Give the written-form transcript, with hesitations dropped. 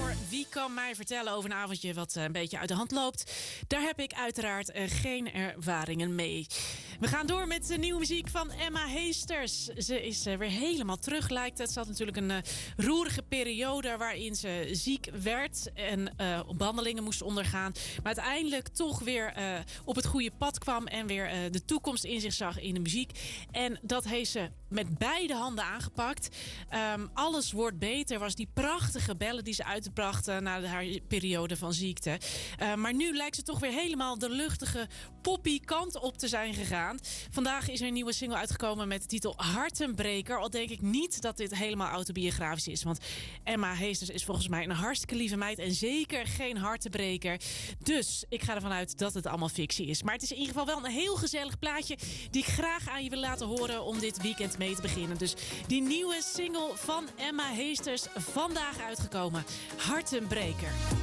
voor Wie kan mij vertellen over een avondje wat een beetje uit de hand loopt. Daar heb ik uiteraard geen ervaringen mee. We gaan door met de nieuwe muziek van Emma Heesters. Ze is weer helemaal terug, lijkt het. Ze had natuurlijk een roerige periode waarin ze ziek werd en behandelingen moest ondergaan. Maar uiteindelijk toch weer op het goede pad kwam en weer de toekomst in zich zag in de muziek. En dat heeft ze met beide handen aangepakt. Alles wordt beter was die prachtige bellen die ze uitbracht na haar periode van ziekte. Maar nu lijkt ze toch weer helemaal de luchtige poppy kant op te zijn gegaan. Vandaag is er een nieuwe single uitgekomen met de titel Hartenbreker. Al denk ik niet dat dit helemaal autobiografisch is. Want Emma Heesters is volgens mij een hartstikke lieve meid en zeker geen hartenbreker. Dus ik ga ervan uit dat het allemaal fictie is. Maar het is in ieder geval wel een heel gezellig plaatje die ik graag aan je wil laten horen om dit weekend mee te beginnen. Dus die nieuwe single van Emma Heesters vandaag uitgekomen. Hartenbreker.